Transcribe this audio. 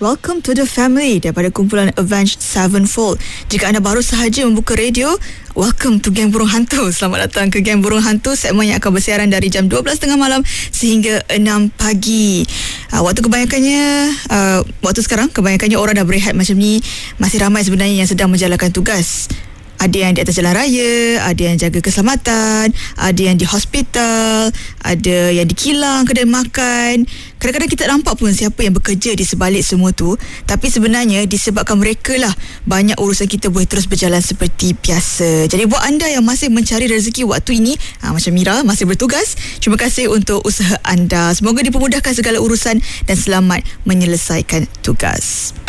welcome to the family daripada kumpulan Avenged Sevenfold. Jika anda baru sahaja membuka radio, welcome to Geng Burung Hantu. Selamat datang ke Geng Burung Hantu, segmen yang akan bersiaran dari jam 12.30 malam sehingga 6 pagi. Waktu sekarang kebanyakannya orang dah berehat macam ni. Masih ramai sebenarnya yang sedang menjalankan tugas. Ada yang di atas jalan raya, ada yang jaga keselamatan, ada yang di hospital, ada yang di kilang, kedai makan. Kadang-kadang kita tak nampak pun siapa yang bekerja di sebalik semua tu. Tapi sebenarnya disebabkan mereka lah banyak urusan kita boleh terus berjalan seperti biasa. Jadi buat anda yang masih mencari rezeki waktu ini, macam Mira masih bertugas, terima kasih untuk usaha anda. Semoga dipermudahkan segala urusan dan selamat menyelesaikan tugas.